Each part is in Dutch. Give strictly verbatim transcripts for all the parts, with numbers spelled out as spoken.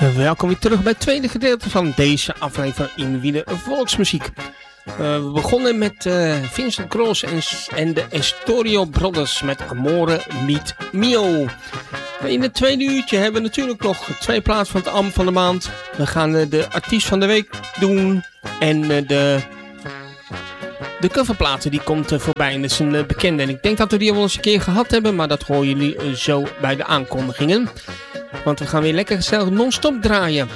Welkom weer terug bij het tweede gedeelte van deze aflevering van Inwielen Volksmuziek. Uh, we begonnen met uh, Vincent Cross en, en de Estorio Brothers met Amore Meet Mio. In het tweede uurtje hebben we natuurlijk nog twee plaatsen van het album van de maand. We gaan uh, de artiest van de week doen en uh, de, de coverplaten die komt uh, voorbij. En dat is een uh, bekende. En ik denk dat we die al eens een keer gehad hebben, maar dat horen jullie uh, zo bij de aankondigingen. Want we gaan weer lekker gezellig non-stop draaien.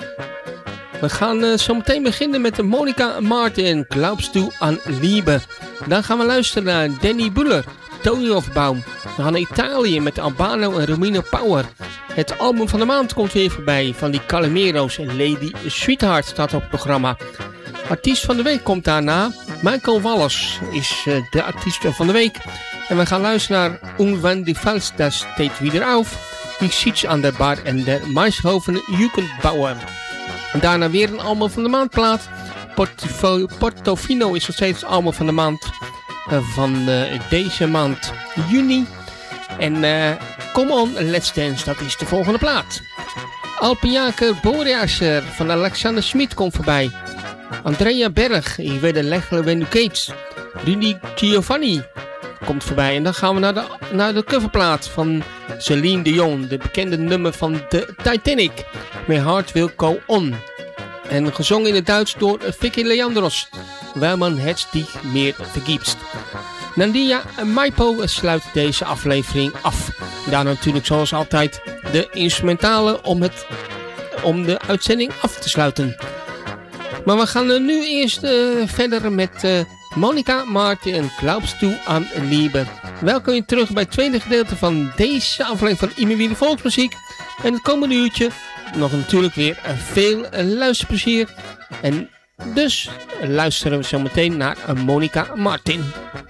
We gaan uh, zo meteen beginnen met Monica Martin, Glaubst du an Liebe. Dan gaan we luisteren naar Danny Buller, Tonioffbaum. We gaan naar Italië met Albano en Romino Power. Het album van de maand komt weer voorbij van die Calamero's en Lady Sweetheart staat op het programma. Artiest van de week komt daarna. Michael Wallace is uh, de artiest van de week. En we gaan luisteren naar Und wenn die Fels das steht wieder auf. Die Siets aan de bar en de Maishoven Jugendbouwer. En daarna weer een album van de maandplaat. Portofino, Portofino is nog steeds het album van de maand uh, van uh, deze maand juni. En uh, Come On, Let's Dance, dat is de volgende plaat. Alpenjaker Boreaser van Alexander Schmid komt voorbij. Andrea Berg, ik weet de Legler When You Gates. Rudy Giovanni komt voorbij. En dan gaan we naar de, naar de coverplaat van Celine Dion, de bekende nummer van de Titanic. My Heart Will Go On. En gezongen in het Duits door Vicky Leandros. Weil man het dich meer vergibt. Nadia Maipo sluit deze aflevering af. Daar natuurlijk zoals altijd de instrumentale om, het, om de uitzending af te sluiten. Maar we gaan nu eerst uh, verder met uh, Monica Martin en Glaubst du an Liebe. Welkom weer terug bij het tweede gedeelte van deze aflevering van Inwielen Volksmuziek. En het komende uurtje nog natuurlijk weer veel luisterplezier. En dus luisteren we zo meteen naar Monica Martin.